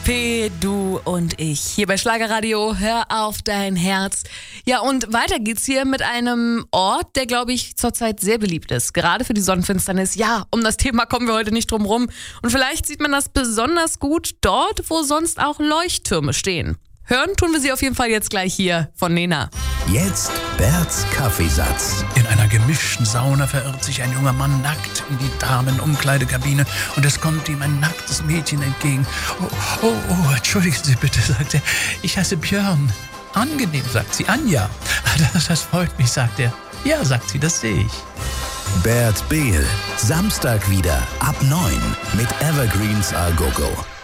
P, du und ich. Hier bei Schlagerradio, hör auf dein Herz. Ja, und weiter geht's hier mit einem Ort, der, glaube ich, zurzeit sehr beliebt ist. Gerade für die Sonnenfinsternis. Ja, um das Thema kommen wir heute nicht drum rum. Und vielleicht sieht man das besonders gut dort, wo sonst auch Leuchttürme stehen. Hören tun wir sie auf jeden Fall jetzt gleich hier von Nena. Jetzt Berts Kaffeesatz. In einer gemischten Sauna verirrt sich ein junger Mann nackt in die Damenumkleidekabine und es kommt ihm ein nacktes Mädchen entgegen. Oh, entschuldigen Sie bitte, sagt er. Ich heiße Björn. Angenehm, sagt sie. Anja. Das freut mich, sagt er. Ja, sagt sie, das sehe ich. Bert Behl. Samstag wieder ab 9 mit Evergreens A Go Go.